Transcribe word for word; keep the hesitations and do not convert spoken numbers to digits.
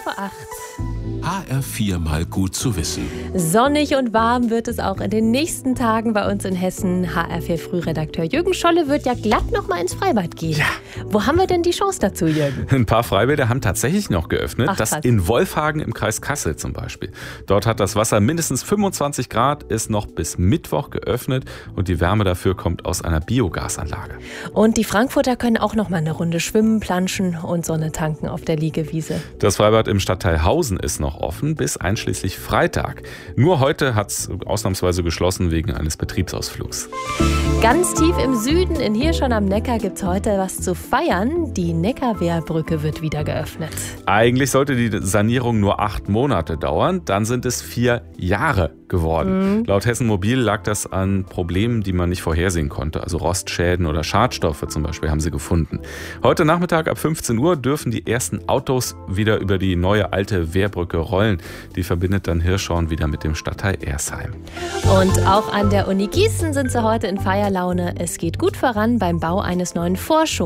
vor acht. H R vier mal gut zu wissen. Sonnig und warm wird es auch in den nächsten Tagen bei uns in Hessen. H R vier Frühredakteur Jürgen Scholle wird ja glatt noch mal ins Freibad gehen. Ja. Wo haben wir denn die Chance dazu, Jürgen? Ein paar Freibäder haben tatsächlich noch geöffnet. Ach, das krass. in Wolfhagen im Kreis Kassel zum Beispiel. Dort hat das Wasser mindestens fünfundzwanzig Grad, ist noch bis Mittwoch geöffnet und die Wärme dafür kommt aus einer Biogasanlage. Und die Frankfurter können auch noch mal eine Runde schwimmen, planschen und Sonne tanken auf der Liegewiese. Das Freibad im Stadtteil Hausen ist noch offen bis einschließlich Freitag. Nur heute hat es ausnahmsweise geschlossen wegen eines Betriebsausflugs. Ganz tief im Süden, in Hirschhorn am Neckar, gibt es heute was zu feiern. Die Neckarwehrbrücke wird wieder geöffnet. Eigentlich sollte die Sanierung nur acht Monate dauern, dann sind es vier Jahre geworden. Mhm. Laut Hessen Mobil lag das an Problemen, die man nicht vorhersehen konnte. Also Rostschäden oder Schadstoffe zum Beispiel haben sie gefunden. Heute Nachmittag ab fünfzehn Uhr dürfen die ersten Autos wieder über die neue alte Wehrbrücke rollen. Die verbindet dann Hirschhorn wieder mit dem Stadtteil Ersheim. Und auch an der Uni Gießen sind sie heute in Feierlaune. Es geht gut voran beim Bau eines neuen Forschungs